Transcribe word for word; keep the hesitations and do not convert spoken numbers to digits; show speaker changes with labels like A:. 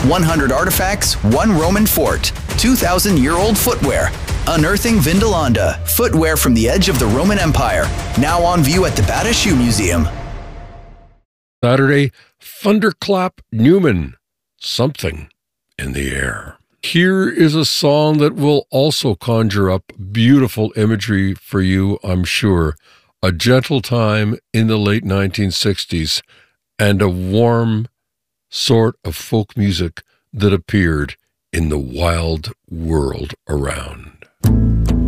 A: one hundred artifacts, one Roman fort, two thousand year old footwear. Unearthing Vindolanda, footwear from the edge of the Roman Empire. Now on view at the Bata Shoe Museum.
B: Saturday, Thunderclap Newman, Something in the Air. Here is a song that will also conjure up beautiful imagery for you, I'm sure. A gentle time in the late nineteen sixties and a warm sort of folk music that appeared in the wild world around.